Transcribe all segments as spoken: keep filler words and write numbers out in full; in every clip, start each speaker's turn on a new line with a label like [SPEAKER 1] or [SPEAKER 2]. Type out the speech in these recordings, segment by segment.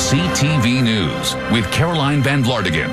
[SPEAKER 1] C T V News with Caroline Van Vlartigan.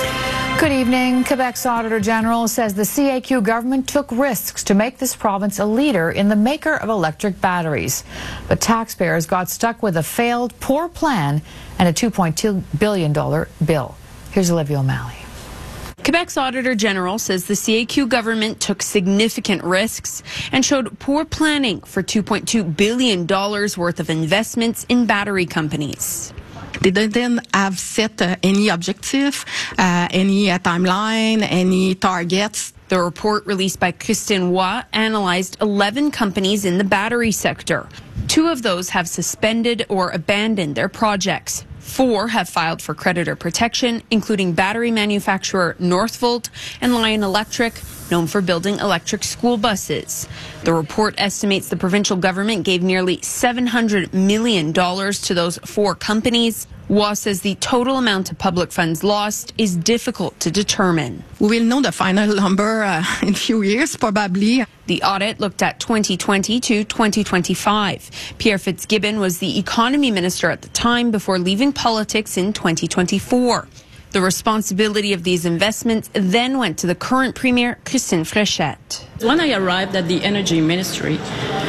[SPEAKER 2] Good evening. Quebec's Auditor General says the C A Q government took risks to make this province a leader in the maker of electric batteries. But taxpayers got stuck with a failed, poor plan and a two point two billion dollars bill. Here's Olivia O'Malley.
[SPEAKER 3] Quebec's Auditor General says the C A Q government took significant risks and showed poor planning for two point two billion dollars worth of investments in battery companies.
[SPEAKER 4] They didn't have set uh, any objective, uh, any uh, timeline, any targets.
[SPEAKER 3] The report released by Christine Roy analyzed eleven companies in the battery sector. Two of those have suspended or abandoned their projects. Four have filed for creditor protection, including battery manufacturer Northvolt and Lion Electric, known for building electric school buses. The report estimates the provincial government gave nearly seven hundred million dollars to those four companies. Roy says the total amount of public funds lost is difficult to determine.
[SPEAKER 4] We will know the final number uh, in a few years, probably.
[SPEAKER 3] The audit looked at twenty twenty to twenty twenty-five. Pierre Fitzgibbon was the economy minister at the time before leaving politics in twenty twenty-four. The responsibility of these investments then went to the current premier, Christine Fréchette.
[SPEAKER 5] When I arrived at the Energy Ministry,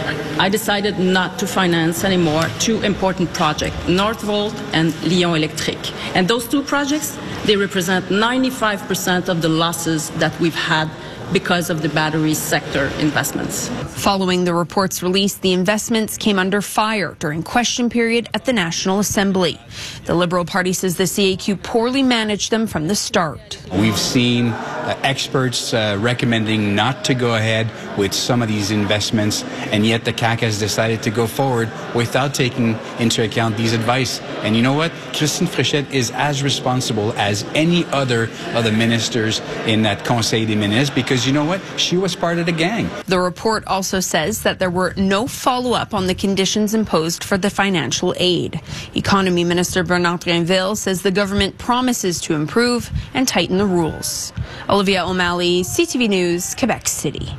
[SPEAKER 5] I decided not to finance anymore two important projects, Northvolt and Lion Electric. And those two projects, they represent ninety-five percent of the losses that we've had because of the battery sector investments.
[SPEAKER 3] Following the report's release, the investments came under fire during question period at the National Assembly. The Liberal Party says the C A Q poorly managed them from the start.
[SPEAKER 6] We've seen uh, experts uh, recommending not to go ahead with some of these investments, and yet the C A Q has decided to go forward without taking into account these advice. And you know what? Christine Fréchette is as responsible as any other of the ministers in that Conseil des Ministres, because you know what? She was part of the gang.
[SPEAKER 3] The report also says that there were no follow-up on the conditions imposed for the financial aid. Economy Minister Bernard Drinville says the government promises to improve and tighten the rules. Olivia O'Malley, C T V News, Quebec City.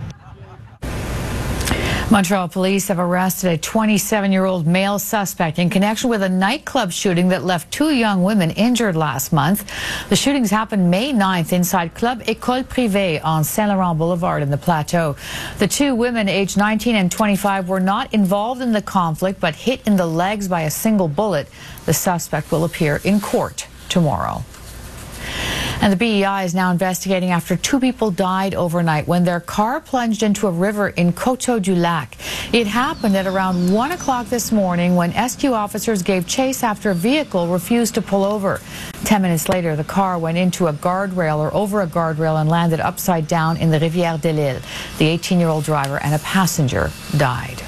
[SPEAKER 2] Montreal police have arrested a twenty-seven-year-old male suspect in connection with a nightclub shooting that left two young women injured last month. The shootings happened May ninth inside Club École Privée on Saint Laurent Boulevard in the Plateau. The two women, aged nineteen and twenty-five, were not involved in the conflict but hit in the legs by a single bullet. The suspect will appear in court tomorrow. And the B E I is now investigating after two people died overnight when their car plunged into a river in Coteau-du-Lac. It happened at around one o'clock this morning when S Q officers gave chase after a vehicle refused to pull over. Ten minutes later, the car went into a guardrail or over a guardrail and landed upside down in the Rivière de l'Île. The eighteen-year-old driver and a passenger died.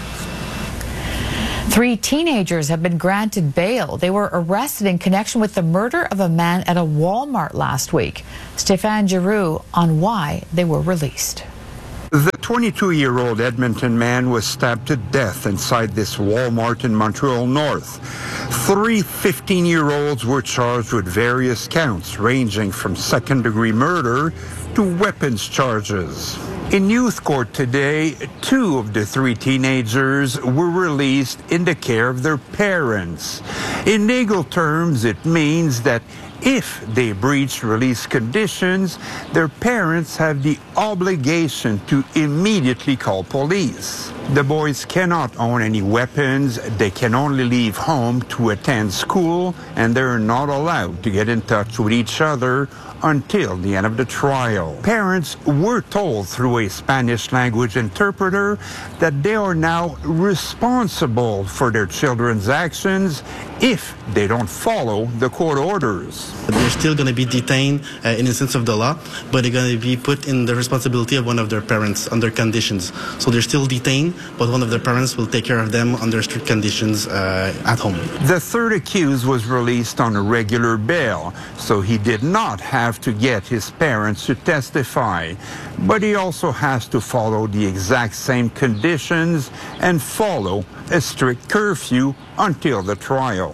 [SPEAKER 2] Three teenagers have been granted bail. They were arrested in connection with the murder of a man at a Walmart last week. Stéphane Giroux on why they were released.
[SPEAKER 7] The twenty-two-year-old Edmonton man was stabbed to death inside this Walmart in Montreal North. Three fifteen-year-olds were charged with various counts, ranging from second-degree murder to weapons charges. In youth court today, two of the three teenagers were released in the care of their parents. In legal terms, it means that if they breach release conditions, their parents have the obligation to immediately call police. The boys cannot own any weapons, they can only leave home to attend school, and they're not allowed to get in touch with each other until the end of the trial. Parents were told through a Spanish language interpreter that they are now responsible for their children's actions if they don't follow the court orders.
[SPEAKER 8] They're still going to be detained uh, in the sense of the law, but they're going to be put in the responsibility of one of their parents under conditions. So they're still detained, but one of their parents will take care of them under strict conditions uh, at home.
[SPEAKER 7] The third accused was released on a regular bail, so he did not have to get his parents to testify. But he also has to follow the exact same conditions and follow a strict curfew until the trial.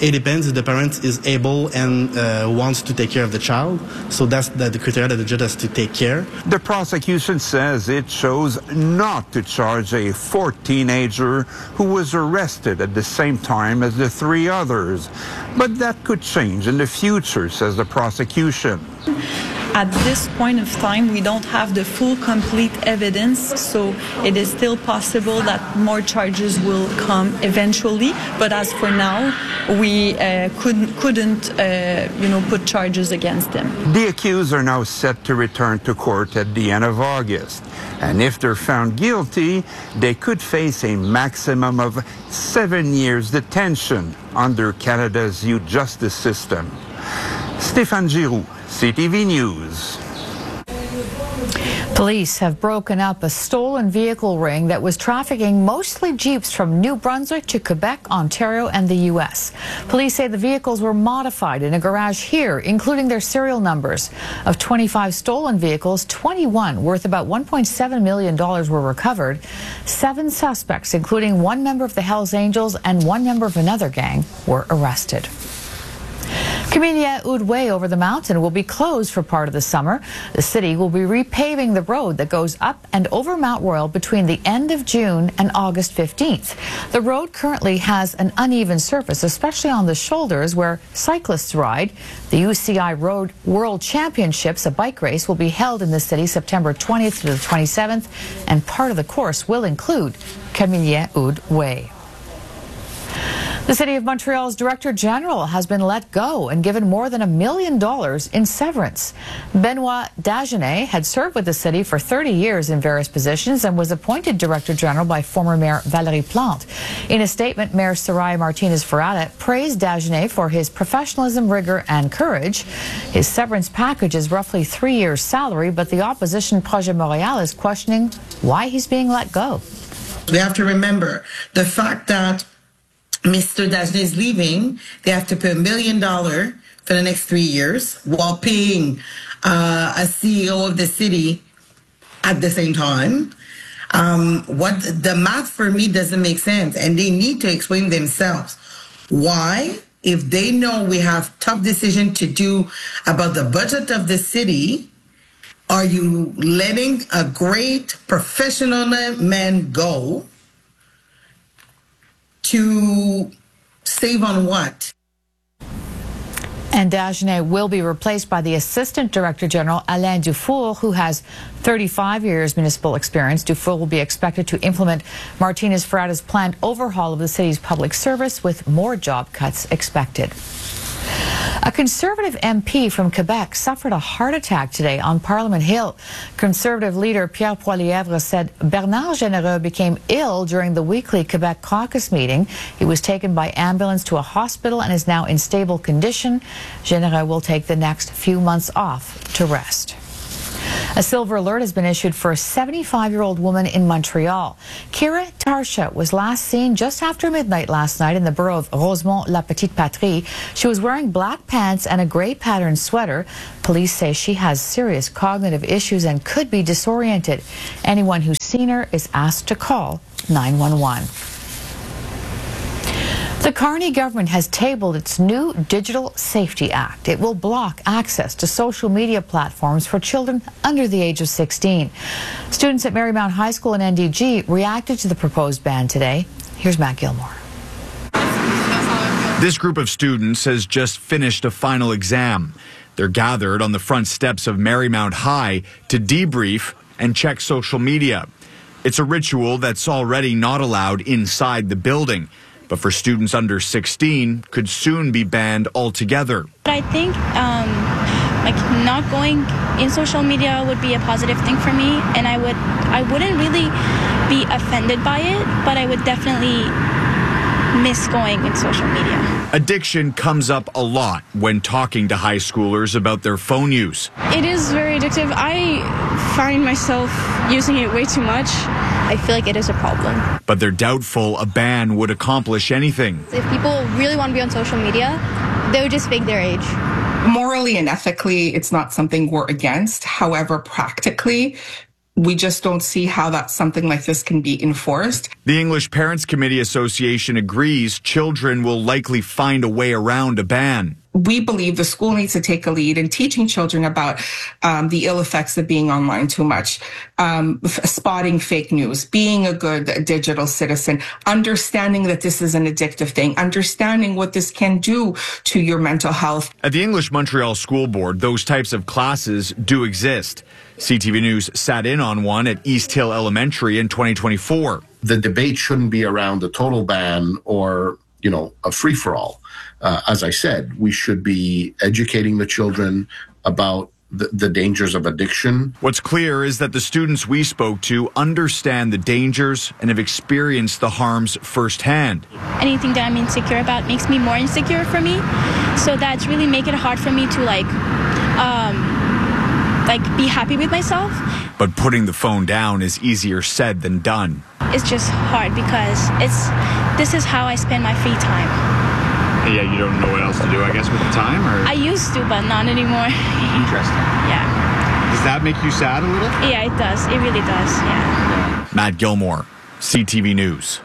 [SPEAKER 8] It depends if the parent is able and uh, wants to take care of the child. So that's the, the criteria that the judge has to take care.
[SPEAKER 7] The prosecution says it chose not to charge a fourteen-ager who was arrested at the same time as the three others. But that could change in the future, says the prosecution.
[SPEAKER 9] At this point of time, we don't have the full, complete evidence, so it is still possible that more charges will come eventually. But as for now, we uh, couldn't, couldn't uh, you know, put charges against them.
[SPEAKER 7] The accused are now set to return to court at the end of August. And if they're found guilty, they could face a maximum of seven years detention under Canada's youth justice system. Stéphane Giroux, C T V News.
[SPEAKER 2] Police have broken up a stolen vehicle ring that was trafficking mostly Jeeps from New Brunswick to Quebec, Ontario, and the U S. Police say the vehicles were modified in a garage here, including their serial numbers. Of twenty-five stolen vehicles, twenty-one worth about one point seven million dollars were recovered. Seven suspects, including one member of the Hells Angels and one member of another gang, were arrested. Camille-Houde Way over the mountain will be closed for part of the summer. The city will be repaving the road that goes up and over Mount Royal between the end of June and August fifteenth. The road currently has an uneven surface, especially on the shoulders where cyclists ride. The U C I Road World Championships, a bike race, will be held in the city September twentieth to the twenty-seventh, and part of the course will include Camille-Houde Way. The City of Montreal's Director General has been let go and given more than a million dollars in severance. Benoit Dagenet had served with the city for thirty years in various positions and was appointed Director General by former Mayor Valérie Plante. In a statement, Mayor Soraya Martinez-Ferrada praised Dagenet for his professionalism, rigor, and courage. His severance package is roughly three years' salary, but the opposition Projet Montréal is questioning why he's being let go.
[SPEAKER 10] We have to remember the fact that Mister Dagenet is leaving. They have to pay a million dollars for the next three years while paying uh, a C E O of the city at the same time. Um, what the math for me doesn't make sense, and they need to explain themselves why. If they know we have tough decision to do about the budget of the city, are you letting a great professional man go to save on what?
[SPEAKER 2] And Dagenet will be replaced by the Assistant Director General, Alain Dufour, who has thirty-five years municipal experience. Dufour will be expected to implement Martinez-Ferrada's planned overhaul of the city's public service, with more job cuts expected. A Conservative M P from Quebec suffered a heart attack today on Parliament Hill. Conservative leader Pierre Poilievre said Bernard Généreux became ill during the weekly Quebec caucus meeting. He was taken by ambulance to a hospital and is now in stable condition. Généreux will take the next few months off to rest. A silver alert has been issued for a seventy-five-year-old woman in Montreal. Kira Tarsha was last seen just after midnight last night in the borough of Rosemont-La Petite Patrie. She was wearing black pants and a gray patterned sweater. Police say she has serious cognitive issues and could be disoriented. Anyone who's seen her is asked to call nine one one. The Carney government has tabled its new Digital Safety Act. It will block access to social media platforms for children under the age of sixteen. Students at Marymount High School in N D G reacted to the proposed ban today. Here's Matt Gilmore.
[SPEAKER 11] This group of students has just finished a final exam. They're gathered on the front steps of Marymount High to debrief and check social media. It's a ritual that's already not allowed inside the building, but for students under sixteen, could soon be banned altogether.
[SPEAKER 12] I think um, like not going in social media would be a positive thing for me, and I would I wouldn't really be offended by it, but I would definitely miss going in social media.
[SPEAKER 11] Addiction comes up a lot when talking to high schoolers about their phone use.
[SPEAKER 13] It is very addictive. I find myself using it way too much.
[SPEAKER 12] I feel like it is a problem.
[SPEAKER 11] But they're doubtful a ban would accomplish anything.
[SPEAKER 12] If people really want to be on social media, they would just fake their age.
[SPEAKER 14] Morally and ethically, it's not something we're against. However, practically, we just don't see how that something like this can be enforced.
[SPEAKER 11] The English Parents Committee Association agrees children will likely find a way around a ban.
[SPEAKER 14] We believe the school needs to take a lead in teaching children about um, the ill effects of being online too much, um, f- spotting fake news, being a good digital citizen, understanding that this is an addictive thing, understanding what this can do to your mental health.
[SPEAKER 11] At the English Montreal School Board, those types of classes do exist. C T V News sat in on one at East Hill Elementary in twenty twenty-four.
[SPEAKER 15] The debate shouldn't be around a total ban or, you know, a free-for-all. Uh, as I said, we should be educating the children about the, the dangers of addiction.
[SPEAKER 11] What's clear is that the students we spoke to understand the dangers and have experienced the harms firsthand.
[SPEAKER 12] Anything that I'm insecure about makes me more insecure for me. So that's really make it hard for me to like, um, like be happy with myself.
[SPEAKER 11] But putting the phone down is easier said than done.
[SPEAKER 12] It's just hard because it's this is how I spend my free time.
[SPEAKER 11] Yeah, you don't know what else to do, I guess, with the time? Or
[SPEAKER 12] I used to, but not anymore.
[SPEAKER 11] Interesting.
[SPEAKER 12] Yeah.
[SPEAKER 11] Does that make you sad a little?
[SPEAKER 12] Yeah, it does. It really does, yeah.
[SPEAKER 11] Matt Gilmore, C T V News.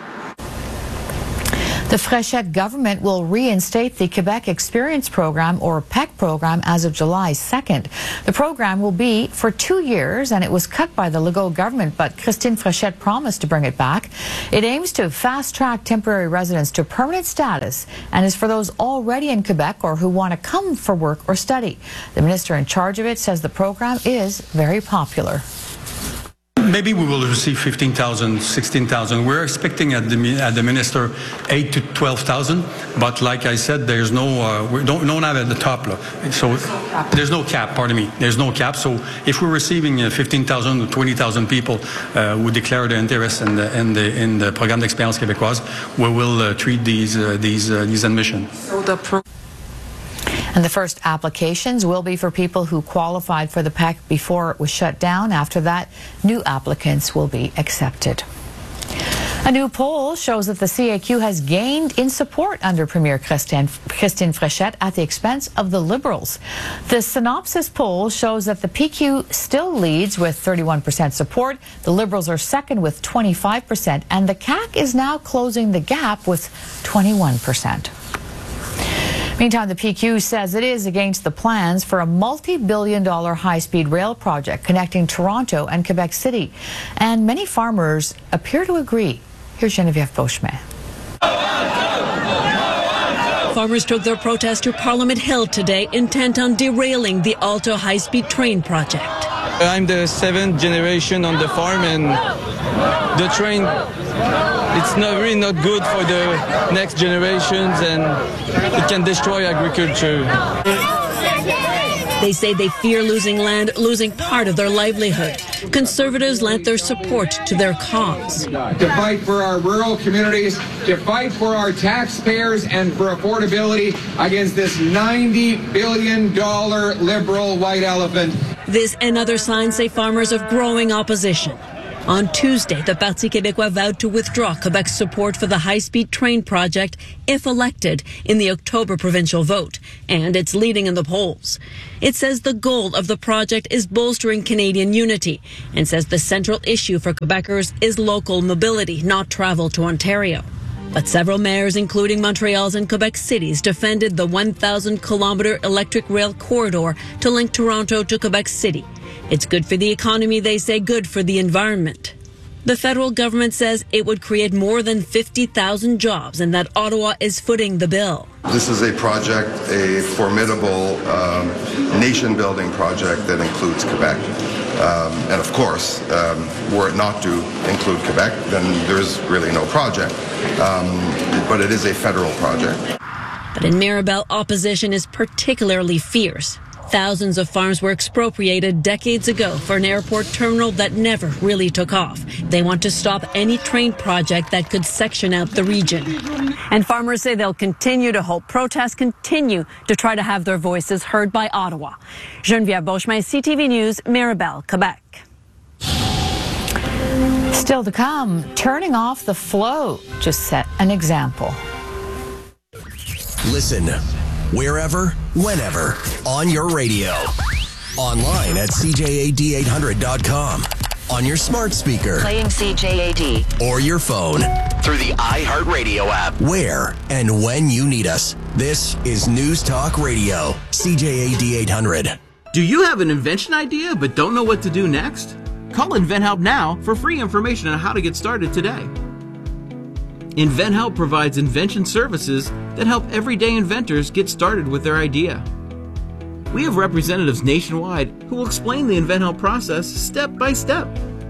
[SPEAKER 2] The Fréchette government will reinstate the Quebec Experience Program, or P E C program, as of July second. The program will be for two years, and it was cut by the Legault government, but Christine Fréchette promised to bring it back. It aims to fast-track temporary residents to permanent status and is for those already in Quebec or who want to come for work or study. The minister in charge of it says the program is very popular.
[SPEAKER 16] Maybe we will receive fifteen thousand, sixteen thousand. We're expecting at the, at the minister eight to twelve thousand, but like I said, there's no, uh, we don't, don't have at the top. So there's no cap, pardon me, there's no cap. So if we're receiving uh, fifteen thousand to twenty thousand people uh, who declare their interest in the, in the, in the Programme d'Expérience Québécoise, we will uh, treat these, uh, these, uh, these admissions. So the pro-
[SPEAKER 2] And the first applications will be for people who qualified for the P E C before it was shut down. After that, new applicants will be accepted. A new poll shows that the C A Q has gained in support under Premier Christine, Christine Fréchette at the expense of the Liberals. The Synopsis poll shows that the P Q still leads with thirty-one percent support. The Liberals are second with twenty-five percent, and the C A Q is now closing the gap with twenty-one percent. Meantime, the P Q says it is against the plans for a multi-billion dollar high-speed rail project connecting Toronto and Quebec City. And many farmers appear to agree. Here's Geneviève Beauchemin.
[SPEAKER 17] Farmers took their protest to Parliament Hill today, intent on derailing the Alto high-speed train project.
[SPEAKER 18] I'm the seventh generation on the farm, and the train, it's not really not good for the next generations, and it can destroy agriculture.
[SPEAKER 17] They say they fear losing land, losing part of their livelihood. Conservatives lent their support to their cause.
[SPEAKER 19] To fight for our rural communities, to fight for our taxpayers and for affordability against this ninety billion dollars liberal white elephant.
[SPEAKER 17] This and other signs say farmers of growing opposition. On Tuesday, the Parti Québécois vowed to withdraw Quebec's support for the high-speed train project if elected in the October provincial vote, and it's leading in the polls. It says the goal of the project is bolstering Canadian unity and says the central issue for Quebecers is local mobility, not travel to Ontario. But several mayors, including Montreal's and Quebec City's, defended the one thousand kilometer electric rail corridor to link Toronto to Quebec City. It's good for the economy, they say, good for the environment. The federal government says it would create more than fifty thousand jobs and that Ottawa is footing the bill.
[SPEAKER 20] This is a project, a formidable um, nation-building project that includes Quebec. Um, and of course, um, were it not to include Quebec, then there's really no project. Um, but it is a federal project.
[SPEAKER 17] But in Mirabel, opposition is particularly fierce. Thousands of farms were expropriated decades ago for an airport terminal that never really took off. They want to stop any train project that could section out the region.
[SPEAKER 21] And farmers say they'll continue to hold protests, continue to try to have their voices heard by Ottawa. Geneviève Beauchemin, C T V News, Mirabel, Quebec.
[SPEAKER 2] Still to come, turning off the flow just set an example.
[SPEAKER 22] Listen wherever, whenever, on your radio. Online at C J A D eight hundred dot com. on your smart speaker.
[SPEAKER 1] Playing C J A D.
[SPEAKER 22] Or your phone.
[SPEAKER 1] Through the iHeartRadio app.
[SPEAKER 22] Where and when you need us. This is News Talk Radio, C J A D eight hundred.
[SPEAKER 4] Do you have an invention idea but don't know what to do next? Call InventHelp now for free information on how to get started today. InventHelp provides invention services that help everyday inventors get started with their idea. We have representatives nationwide who will explain the InventHelp process step by step.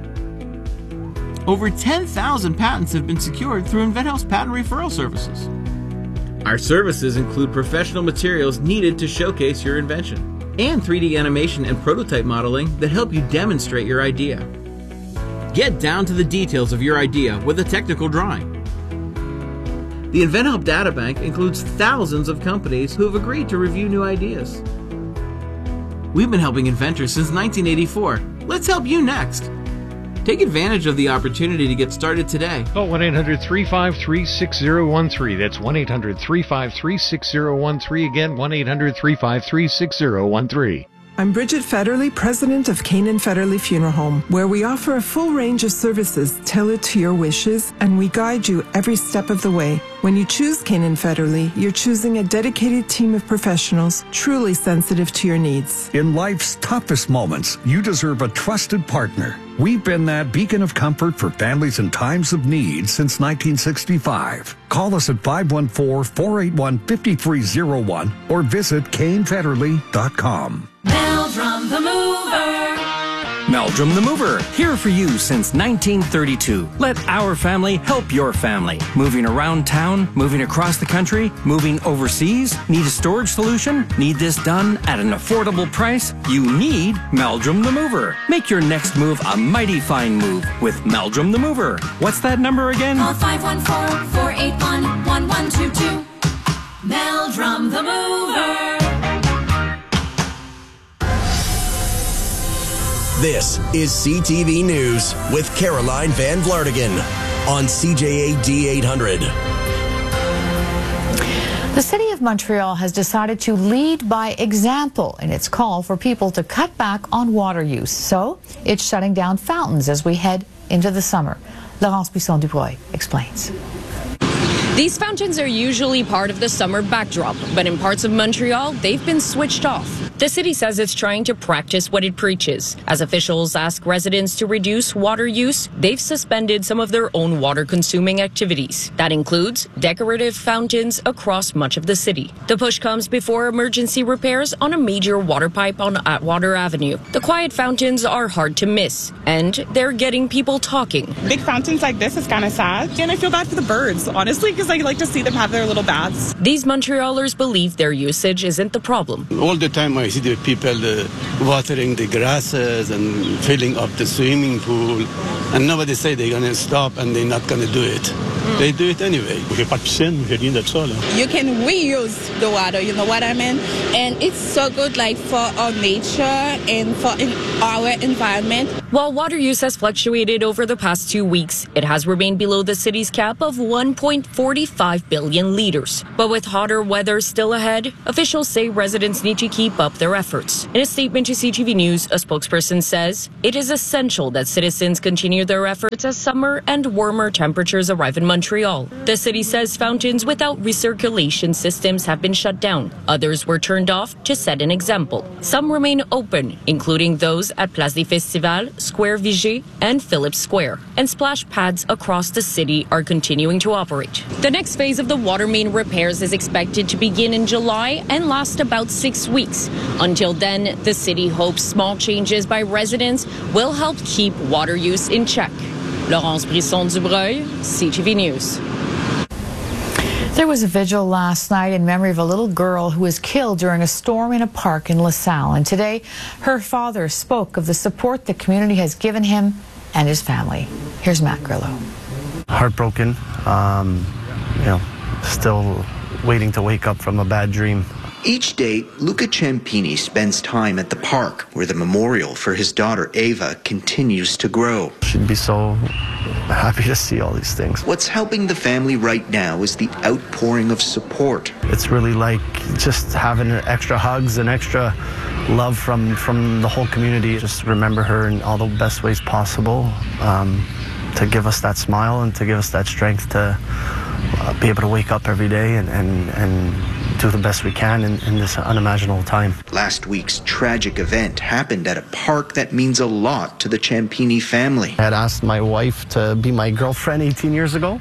[SPEAKER 4] Over ten thousand patents have been secured through InventHelp's patent referral services. Our services include professional materials needed to showcase your invention and three D animation and prototype modeling that help you demonstrate your idea. Get down to the details of your idea with a technical drawing. The InventHelp Databank includes thousands of companies who have agreed to review new ideas. We've been helping inventors since nineteen eighty-four. Let's help you next. Take advantage of the opportunity to get started today.
[SPEAKER 23] Call one eight hundred, three five three, six zero one three. That's one eight hundred, three five three, six zero one three. Again, one eight hundred, three five three, six zero one three.
[SPEAKER 24] I'm Bridget Federley, president of Canaan Federley Funeral Home, where we offer a full range of services tailored to your wishes, and we guide you every step of the way. When you choose Canaan Federley, you're choosing a dedicated team of professionals truly sensitive to your needs.
[SPEAKER 25] In life's toughest moments, you deserve a trusted partner. We've been that beacon of comfort for families in times of need since nineteen sixty-five. Call us at five one four, four eight one, five three zero one or visit Kane Federley dot com.
[SPEAKER 26] Meldrum the Mover.
[SPEAKER 27] Meldrum the Mover, here for you since nineteen thirty-two. Let our family help your family. Moving around town, moving across the country, moving overseas. Need a storage solution? Need this done at an affordable price? You need Meldrum the Mover. Make your next move a mighty fine move with Meldrum the Mover. What's that number again?
[SPEAKER 26] Call five one four, four eight one, one one two two. Meldrum the Mover.
[SPEAKER 22] This is C T V News with Caroline Van Vlartigan on C J A D eight hundred.
[SPEAKER 2] The City of Montreal has decided to lead by example in its call for people to cut back on water use. So it's shutting down fountains as we head into the summer. Laurence Buisson-Dubreuil explains.
[SPEAKER 28] These fountains are usually part of the summer backdrop, but in parts of Montreal, they've been switched off. The city says it's trying to practice what it preaches. As officials ask residents to reduce water use, they've suspended some of their own water-consuming activities. That includes decorative fountains across much of the city. The push comes before emergency repairs on a major water pipe on Atwater Avenue. The quiet fountains are hard to miss, and they're getting people talking.
[SPEAKER 29] Big fountains like this is kind of sad, and I feel bad for the birds, honestly, because I like to see them have their little baths.
[SPEAKER 28] These Montrealers believe their usage isn't the problem.
[SPEAKER 30] All the time I see the people uh, watering the grasses and filling up the swimming pool, and nobody say they're going to stop and they're not going to do it. Mm. They do it anyway.
[SPEAKER 31] You
[SPEAKER 29] can reuse the water, you know what I mean? And it's so good like for our nature and for our environment.
[SPEAKER 28] While water use has fluctuated over the past two weeks, it has remained below the city's cap of one point four five billion liters. But with hotter weather still ahead, officials say residents need to keep up their efforts. In a statement to C T V News, a spokesperson says it is essential that citizens continue their efforts as summer and warmer temperatures arrive in Montreal. The city says fountains without recirculation systems have been shut down. Others were turned off to set an example. Some remain open, including those at Place des Festivals, Square Viger, and Phillips Square. And splash pads across the city are continuing to operate. The next phase of the water main repairs is expected to begin in July and last about six weeks. Until then, the city hopes small changes by residents will help keep water use in check. Laurence Buisson-Dubreuil, C T V News.
[SPEAKER 2] There was a vigil last night in memory of a little girl who was killed during a storm in a park in LaSalle. And today, her father spoke of the support the community has given him and his family. Here's Matt Grillo.
[SPEAKER 32] Heartbroken, um, you know, still waiting to wake up from a bad dream.
[SPEAKER 33] Each day, Luca Ciampini spends time at the park where the memorial for his daughter Ava continues to grow.
[SPEAKER 32] She'd be so happy to see all these things.
[SPEAKER 33] What's helping the family right now is the outpouring of support.
[SPEAKER 32] It's really like just having extra hugs and extra love from, from the whole community. Just remember her in all the best ways possible, um, to give us that smile and to give us that strength to uh, be able to wake up every day and, and, and do the best we can in, in this unimaginable time.
[SPEAKER 33] Last week's tragic event happened at a park that means a lot to the Ciampini family.
[SPEAKER 32] I had asked my wife to be my girlfriend eighteen years ago.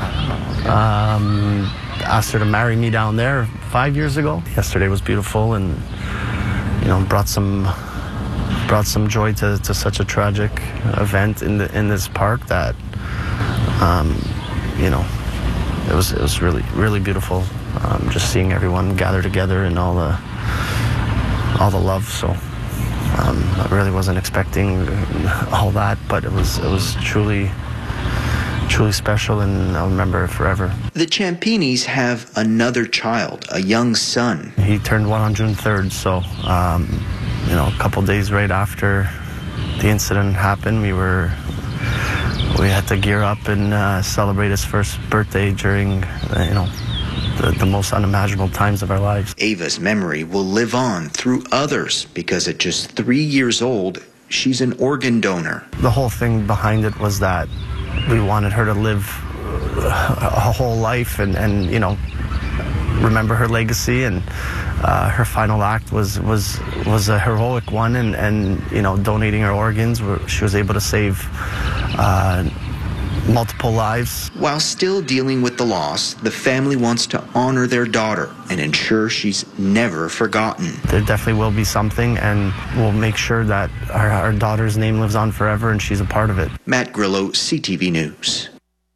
[SPEAKER 32] Um, asked her to marry me down there five years ago. Yesterday was beautiful and, you know, brought some brought some joy to, to such a tragic event in the in this park that, um, you know, it was it was really really beautiful. Um, just seeing everyone gather together and all the all the love. So um, I really wasn't expecting all that, but it was it was truly truly special, and I'll remember it forever.
[SPEAKER 33] The Ciampinis have another child, a young son.
[SPEAKER 32] He turned one on June third, so um, you know, a couple days right after the incident happened, we were we had to gear up and uh, celebrate his first birthday during uh, you know. The, the most unimaginable times of our lives.
[SPEAKER 33] Ava's memory will live on through others because at just three years old, she's an organ donor.
[SPEAKER 32] The whole thing behind it was that we wanted her to live a whole life and, and you know, remember her legacy, and uh, her final act was was was a heroic one, and, and you know, donating her organs, she was able to save uh, multiple lives.
[SPEAKER 33] While still dealing with the loss, the family wants to honor their daughter and ensure she's never forgotten.
[SPEAKER 32] There definitely will be something, and we'll make sure that our, our daughter's name lives on forever and she's a part of it.
[SPEAKER 33] Matt Grillo, C T V News.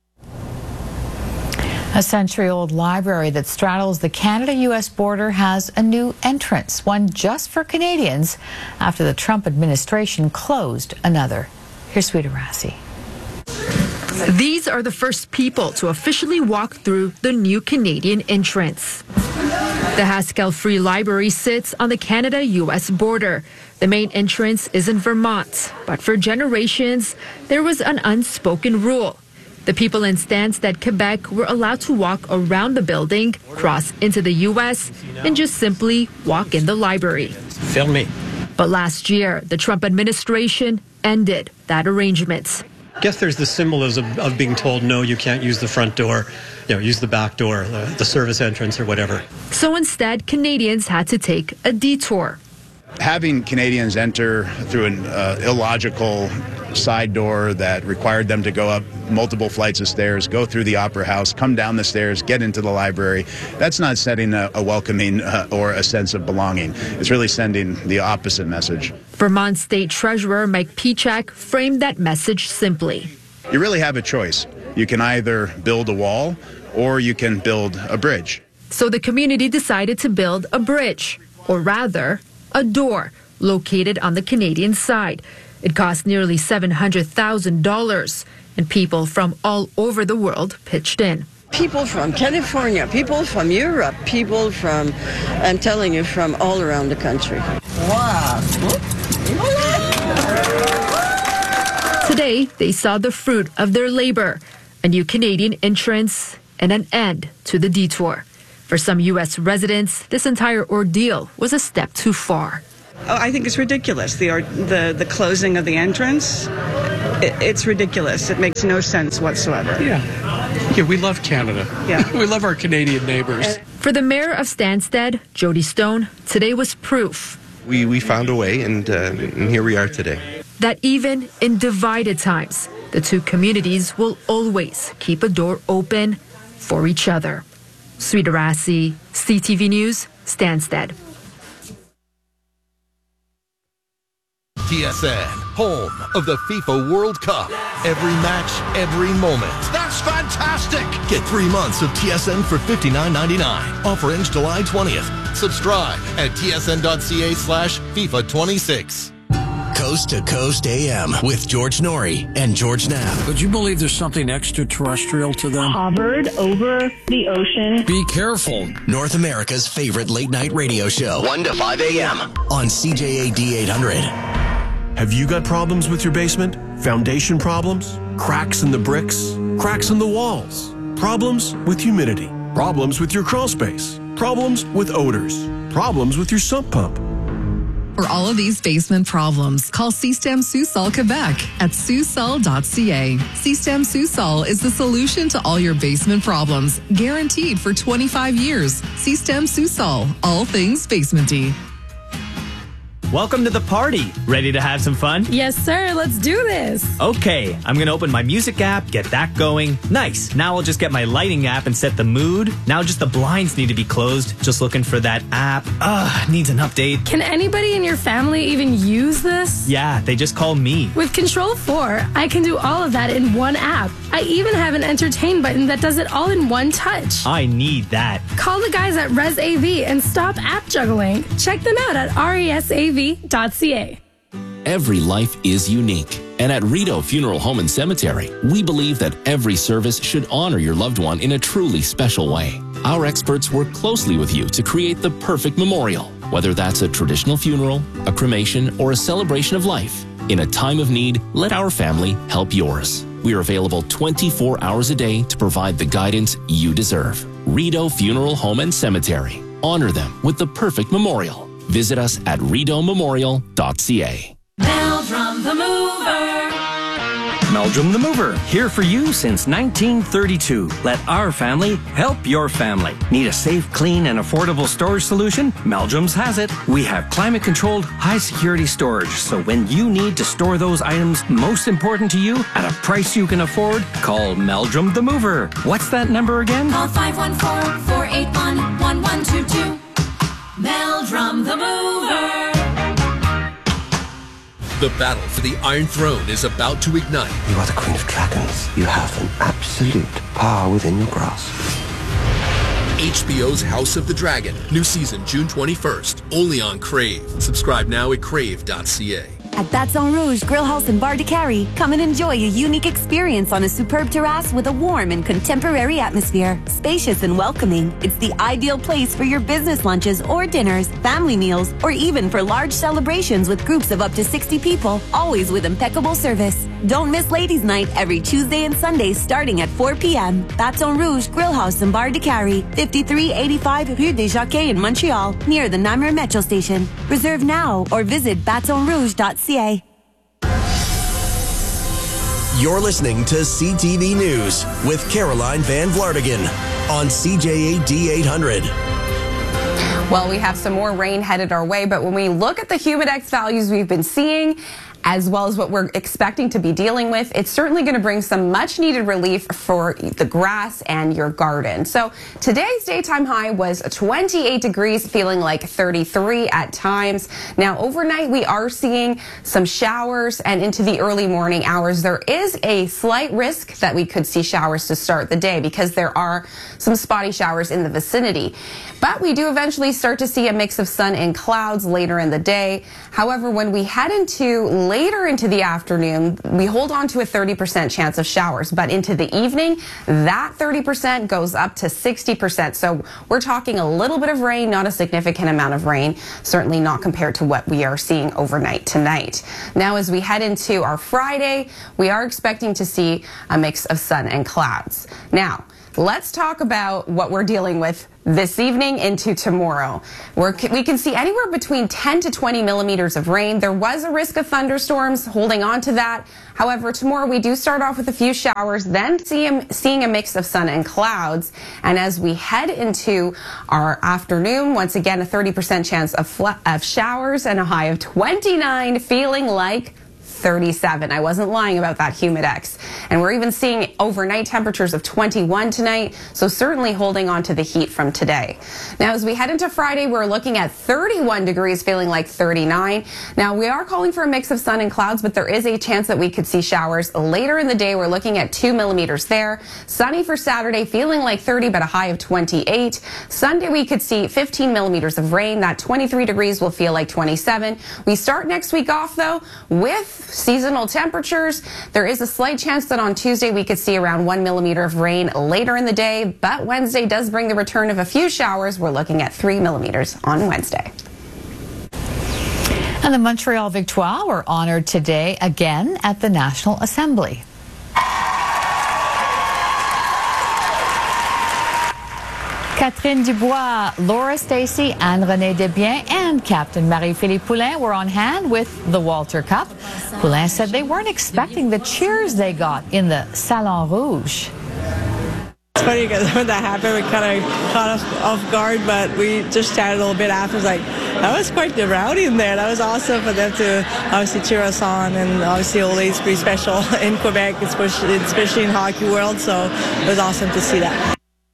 [SPEAKER 2] A century-old library that straddles the Canada-U S border has a new entrance, one just for Canadians, after the Trump administration closed another. Here's Sweeta Rassi.
[SPEAKER 3] These are the first people to officially walk through the new Canadian entrance. The Haskell Free Library sits on the Canada-U S border. The main entrance is in Vermont, but for generations, there was an unspoken rule. The people in Stansted, Quebec were allowed to walk around the building, cross into the U S, and just simply walk in the library.
[SPEAKER 5] Fermé.
[SPEAKER 3] But last year, the Trump administration ended that arrangement.
[SPEAKER 5] I guess there's the symbolism of being told, no, you can't use the front door, you know, use the back door, the, the service entrance or whatever.
[SPEAKER 3] So instead, Canadians had to take a detour.
[SPEAKER 6] Having Canadians enter through an uh, illogical side door that required them to go up multiple flights of stairs, go through the Opera House, come down the stairs, get into the library, that's not setting a, a welcoming uh, or a sense of belonging. It's really sending the opposite message.
[SPEAKER 3] Vermont State Treasurer Mike Pichak framed that message simply.
[SPEAKER 6] You really have a choice. You can either build a wall or you can build a bridge.
[SPEAKER 3] So the community decided to build a bridge, or rather, a door, located on the Canadian side. It cost nearly seven hundred thousand dollars, and people from all over the world pitched in.
[SPEAKER 7] People from California, people from Europe, people from, I'm telling you, from all around the country. Wow.
[SPEAKER 3] Today, they saw the fruit of their labor, a new Canadian entrance and an end to the detour. For some U S residents, this entire ordeal was a step too far.
[SPEAKER 8] Oh, I think it's ridiculous, the, or, the, the closing of the entrance. It, it's ridiculous. It makes no sense whatsoever.
[SPEAKER 9] Yeah. Yeah, we love Canada.
[SPEAKER 8] Yeah.
[SPEAKER 9] We love our Canadian neighbors.
[SPEAKER 3] For the mayor of Stansted, Jody Stone, today was proof.
[SPEAKER 10] We, we found a way, and, uh, and here we are today.
[SPEAKER 3] That even in divided times, the two communities will always keep a door open for each other. Sweeta Rassi, C T V News, Stansted.
[SPEAKER 11] T S N, home of the FIFA World Cup. Every match, every moment.
[SPEAKER 12] That's fantastic!
[SPEAKER 11] Get three months of T S N for fifty-nine ninety-nine. Offer ends July twentieth. Subscribe at tsn.ca slash FIFA 26.
[SPEAKER 22] Coast to Coast A M with George Norrie and George Knapp.
[SPEAKER 13] Would you believe there's something extraterrestrial to them?
[SPEAKER 14] Hovered over the ocean.
[SPEAKER 13] Be careful.
[SPEAKER 22] North America's favorite late night radio show.
[SPEAKER 1] one to five a.m.
[SPEAKER 22] on C J A D eight hundred.
[SPEAKER 15] Have you got problems with your basement? Foundation problems? Cracks in the bricks? Cracks in the walls? Problems with humidity? Problems with your crawl space? Problems with odors? Problems with your sump pump?
[SPEAKER 4] For all of these basement problems, call Système Sous-Sol Quebec at sous-sol dot c a. Système Sous-Sol is the solution to all your basement problems, guaranteed for twenty-five years. Système Sous-Sol, all things basementy.
[SPEAKER 12] Welcome to the party. Ready to have some fun?
[SPEAKER 16] Yes, sir. Let's do this.
[SPEAKER 12] Okay, I'm gonna open my music app, get that going. Nice. Now I'll just get my lighting app and set the mood. Now just the blinds need to be closed. Just looking for that app. Ugh, needs an update.
[SPEAKER 16] Can anybody in your family even use this?
[SPEAKER 12] Yeah, they just call me.
[SPEAKER 16] With Control four, I can do all of that in one app. I even have an entertain button that does it all in one touch.
[SPEAKER 12] I need that.
[SPEAKER 16] Call the guys at Res A V and stop app juggling. Check them out at resav dot c a.
[SPEAKER 17] Every life is unique. And at Rideau Funeral Home and Cemetery, we believe that every service should honor your loved one in a truly special way. Our experts work closely with you to create the perfect memorial, whether that's a traditional funeral, a cremation, or a celebration of life. In a time of need, let our family help yours. We are available twenty-four hours a day to provide the guidance you deserve. Rideau Funeral Home and Cemetery. Honor them with the perfect memorial. Visit us at rideau memorial dot c a.
[SPEAKER 26] Meldrum the Mover.
[SPEAKER 18] Meldrum the Mover, here for you since nineteen thirty-two. Let our family help your family. Need a safe, clean, and affordable storage solution? Meldrum's has it. We have climate-controlled, high-security storage, so when you need to store those items most important to you at a price you can afford, call Meldrum the Mover. What's that number again?
[SPEAKER 26] Call five one four, four eight one, one one two two. Meldrum the Mover.
[SPEAKER 19] The battle for the Iron Throne is about to ignite.
[SPEAKER 20] You are the Queen of Dragons. You have an absolute power within your grasp.
[SPEAKER 19] H B O's House of the Dragon. New season June twenty-first. Only on Crave. Subscribe now at crave dot c a.
[SPEAKER 21] At Baton Rouge Grill House in Bar de Carrie, come and enjoy a unique experience on a superb terrace with a warm and contemporary atmosphere. Spacious and welcoming, it's the ideal place for your business lunches or dinners, family meals, or even for large celebrations with groups of up to sixty people, always with impeccable service. Don't miss Ladies' Night every Tuesday and Sunday starting at four p.m. Baton Rouge Grill House in Bar de Carrie, fifty-three eighty-five Rue des Jockeys in Montreal, near the Namur Metro Station. Reserve now or visit baton rouge dot c a.
[SPEAKER 22] You're listening to C T V News with Caroline Van Vlartigan on C J A D eight hundred.
[SPEAKER 23] Well, we have some more rain headed our way, but when we look at the Humidex values we've been seeing, as well as what we're expecting to be dealing with, it's certainly going to bring some much needed relief for the grass and your garden. So today's daytime high was twenty-eight degrees, feeling like thirty-three at times. Now overnight we are seeing some showers, and into the early morning hours there is a slight risk that we could see showers to start the day because there are some spotty showers in the vicinity. But we do eventually start to see a mix of sun and clouds later in the day. However, when we head into later into the afternoon, we hold on to a thirty percent chance of showers. But into the evening, that thirty percent goes up to sixty percent. So we're talking a little bit of rain, not a significant amount of rain, certainly not compared to what we are seeing overnight tonight. Now, as we head into our Friday, we are expecting to see a mix of sun and clouds. Now, let's talk about what we're dealing with this evening into tomorrow. We're, we can see anywhere between ten to twenty millimeters of rain. There was a risk of thunderstorms, holding on to that. However, tomorrow we do start off with a few showers, then see, seeing a mix of sun and clouds. And as we head into our afternoon, once again, a thirty percent chance of, of showers and a high of twenty-nine, feeling like thirty-seven. I wasn't lying about that Humidex. And we're even seeing overnight temperatures of twenty-one tonight, so certainly holding on to the heat from today. Now, as we head into Friday, we're looking at thirty-one degrees, feeling like thirty-nine. Now, we are calling for a mix of sun and clouds, but there is a chance that we could see showers later in the day. We're looking at two millimeters there. Sunny for Saturday, feeling like thirty, but a high of twenty-eight. Sunday, we could see fifteen millimeters of rain. That twenty-three degrees will feel like twenty-seven. We start next week off, though, with seasonal temperatures. There is a slight chance that on Tuesday we could see around one millimeter of rain later in the day, but Wednesday does bring the return of a few showers. We're looking at three millimeters on Wednesday.
[SPEAKER 2] And the Montreal Victoire were honored today again at the National Assembly. Catherine Dubois, Laura Stacey, Anne-Renée Desbiens, and Captain Marie-Philippe Poulin were on hand with the Walter Cup. Poulin said they weren't expecting the cheers they got in the Salon Rouge.
[SPEAKER 5] It's funny because when that happened, we kind of caught us off guard, but we just chatted a little bit after. It was like, that was quite the rowdy in there. That was awesome for them to obviously cheer us on, and obviously Old is pretty special in Quebec, especially, especially in hockey world, so it was awesome to see that.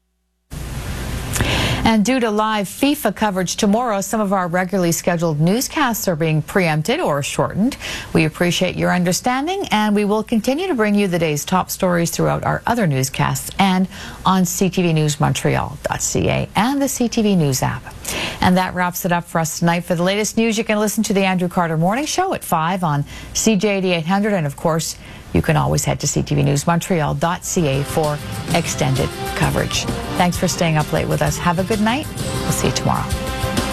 [SPEAKER 2] And due to live FIFA coverage tomorrow, some of our regularly scheduled newscasts are being preempted or shortened. We appreciate your understanding, and we will continue to bring you the day's top stories throughout our other newscasts and on c t v news montreal dot c a and the C T V News app. And that wraps it up for us tonight. For the latest news, you can listen to the Andrew Carter Morning Show at five on C J A D eight hundred, and of course, you can always head to c t v news montreal dot c a for extended coverage. Thanks for staying up late with us. Have a good night. We'll see you tomorrow.